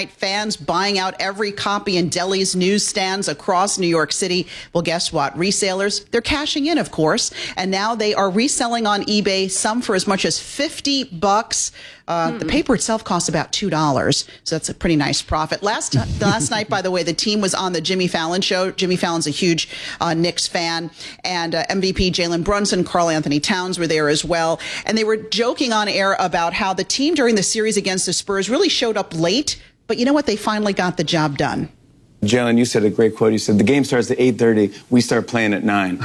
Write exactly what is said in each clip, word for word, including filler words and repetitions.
overnight, fans buying out every copy in delis, newsstands across New York City. Well, guess what? Resellers, they're cashing in, of course, and now they are reselling on eBay, some for as much as fifty bucks. Uh, mm. The paper itself costs about two dollars, so that's a pretty nice profit. Last last night, by the way, the team was on the Jimmy Fallon show. Jimmy Fallon's a huge uh, Knicks fan, and uh, M V P Jalen Brunson, Karl Anthony Towns were there as well. And they were joking on air about how the team during the series against the Spurs really showed up late, but you know what? They finally got the job done. Jalen, you said a great quote. You said, the game starts at eight thirty. We start playing at nine.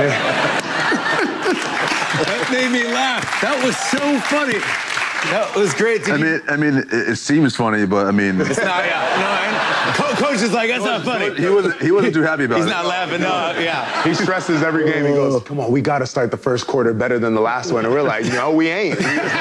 That made me laugh. That was so funny. That was great. I mean, I mean, it, it seems funny, but I mean, it's not. Yeah, no, I, Co- coach is like, that's not funny. He wasn't. He wasn't too happy about He's it. He's not laughing. No, yeah. He stresses every game. He goes, "Come on, we got to start the first quarter better than the last one." And we're like, "No, we ain't."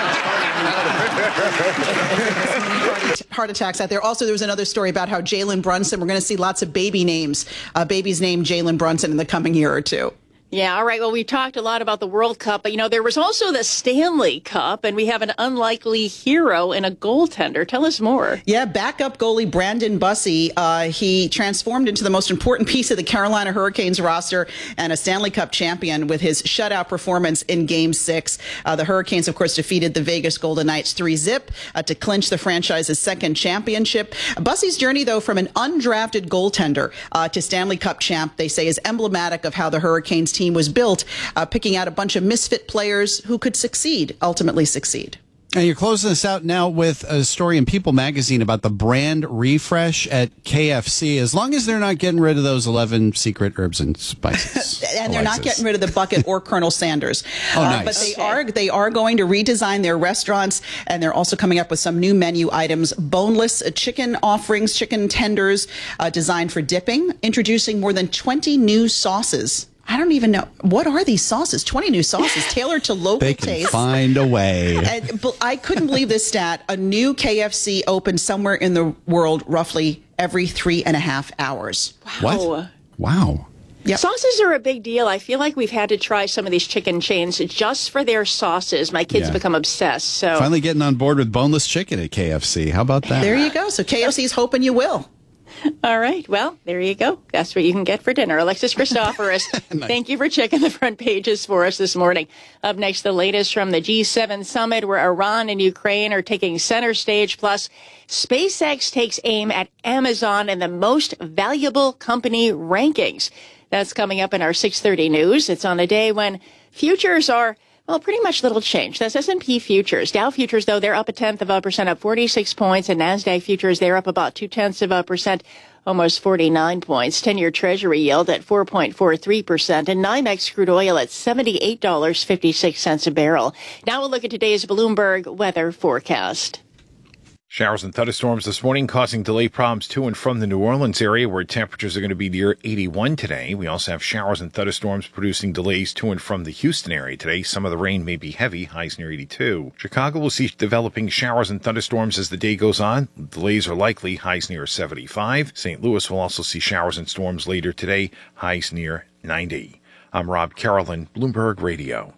Heart attacks out there. Also, there was another story about how Jalen Brunson. We're going to see lots of baby names. Uh, babies named Jalen Brunson in the coming year or two. Yeah, all right. Well, we talked a lot about the World Cup, but, you know, there was also the Stanley Cup, and we have an unlikely hero in a goaltender. Tell us more. Yeah, backup goalie Brandon Bussi. Uh, he transformed into the most important piece of the Carolina Hurricanes roster and a Stanley Cup champion with his shutout performance in Game six. Uh, the Hurricanes, of course, defeated the Vegas Golden Knights three zip uh, to clinch the franchise's second championship. Bussi's journey, though, from an undrafted goaltender uh, to Stanley Cup champ, they say, is emblematic of how the Hurricanes team was built, uh, picking out a bunch of misfit players who could succeed, ultimately succeed. And you're closing this out now with a story in People magazine about the brand refresh at K F C, as long as they're not getting rid of those eleven secret herbs and spices. And they're not getting rid of the bucket or Colonel Sanders. Oh, uh, nice. But they Okay. are they are going to redesign their restaurants, and they're also coming up with some new menu items. Boneless chicken offerings, chicken tenders uh, designed for dipping, introducing more than twenty new sauces. I don't even know. What are these sauces? twenty new sauces tailored to local They can tastes. find a way. And, but I couldn't believe this stat. A new K F C opens somewhere in the world roughly every three and a half hours. Wow. What? Wow. Yep. Sauces are a big deal. I feel like we've had to try some of these chicken chains just for their sauces. My kids Yeah. become obsessed. So Finally getting on board with boneless chicken at K F C. How about that? There you go. So K F C's hoping you will. All right. Well, there you go. That's what you can get for dinner. Alexis Christoforous, Nice. Thank you for checking the front pages for us this morning. Up next, the latest from the G seven summit, where Iran and Ukraine are taking center stage. Plus, SpaceX takes aim at Amazon in the most valuable company rankings. That's coming up in our six thirty news. It's on a day when futures are, well, pretty much little change. That's S and P futures. Dow futures, though, they're up a tenth of a percent, up forty-six points. And NASDAQ futures, they're up about two tenths of a percent, almost forty-nine points. ten-year Treasury yield at four point four three percent. And NYMEX crude oil at seventy-eight dollars and fifty-six cents a barrel. Now we'll look at today's Bloomberg weather forecast. Showers and thunderstorms this morning causing delay problems to and from the New Orleans area, where temperatures are going to be near eighty-one today. We also have showers and thunderstorms producing delays to and from the Houston area today. Some of the rain may be heavy, highs near eighty-two. Chicago will see developing showers and thunderstorms as the day goes on. Delays are likely, highs near seventy-five. Saint Louis will also see showers and storms later today, highs near ninety. I'm Rob Carolyn, Bloomberg Radio.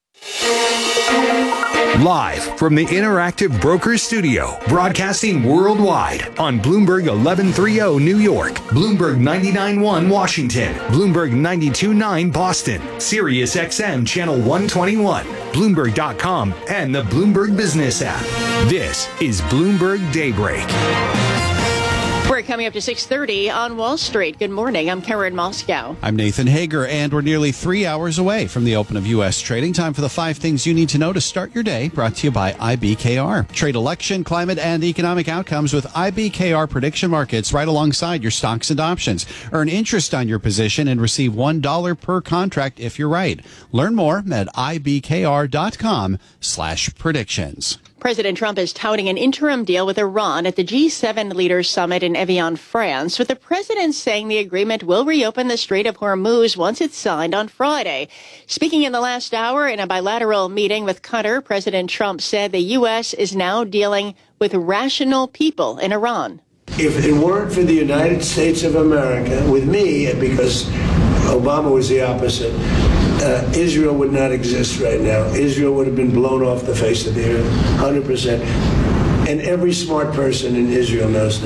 Live from the Interactive Brokers Studio, broadcasting worldwide on Bloomberg eleven thirty New York, Bloomberg ninety-nine point one Washington, Bloomberg ninety-two point nine Boston, Sirius X M Channel one twenty-one, Bloomberg dot com, and the Bloomberg Business app. This is Bloomberg Daybreak. We're coming up to six thirty on Wall Street. Good morning. I'm Karen Moscow. I'm Nathan Hager, and we're nearly three hours away from the open of U S trading. Time for the five things you need to know to start your day, brought to you by I B K R. Trade election, climate, and economic outcomes with I B K R prediction markets right alongside your stocks and options. Earn interest on your position and receive one dollar per contract if you're right. Learn more at ibkr.com slash predictions. President Trump is touting an interim deal with Iran at the G seven Leaders Summit in Evian, France, with the president saying the agreement will reopen the Strait of Hormuz once it's signed on Friday. Speaking in the last hour in a bilateral meeting with Qatar, President Trump said the U S is now dealing with rational people in Iran. If it weren't for the United States of America, with me, because Obama was the opposite, uh, Israel would not exist right now. Israel would have been blown off the face of the earth, one hundred percent. And every smart person in Israel knows that.